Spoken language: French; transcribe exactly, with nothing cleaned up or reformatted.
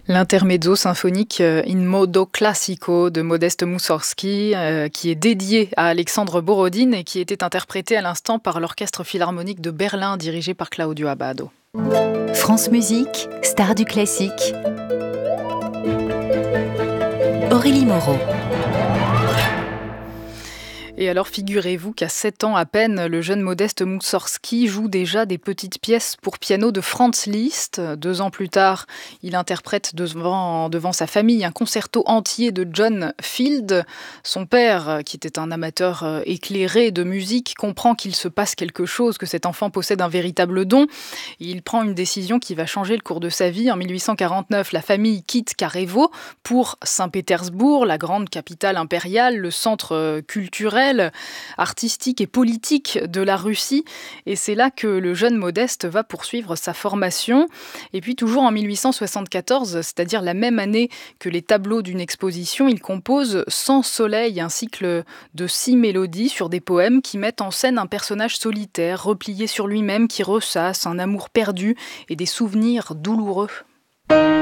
L'intermezzo symphonique In modo classico de Modeste Moussorgsky, euh, qui est dédié à Alexandre Borodine et qui était interprété à l'instant par l'Orchestre Philharmonique de Berlin dirigé par Claudio Abbado. France Musique, star du classique. Aurélie Moreau. Et alors figurez-vous qu'à sept ans à peine, le jeune Modeste Moussorgsky joue déjà des petites pièces pour piano de Franz Liszt. Deux ans plus tard, il interprète devant, devant sa famille un concerto entier de John Field. Son père, qui était un amateur éclairé de musique, comprend qu'il se passe quelque chose, que cet enfant possède un véritable don. Il prend une décision qui va changer le cours de sa vie. En mille huit cent quarante-neuf, la famille quitte Karevo pour Saint-Pétersbourg, la grande capitale impériale, le centre culturel, artistique et politique de la Russie. Et c'est là que le jeune Modeste va poursuivre sa formation. Et puis toujours en mille huit cent soixante-quatorze, c'est-à-dire la même année que les tableaux d'une exposition, il compose Sans soleil, un cycle de six mélodies sur des poèmes qui mettent en scène un personnage solitaire, replié sur lui-même, qui ressasse un amour perdu et des souvenirs douloureux.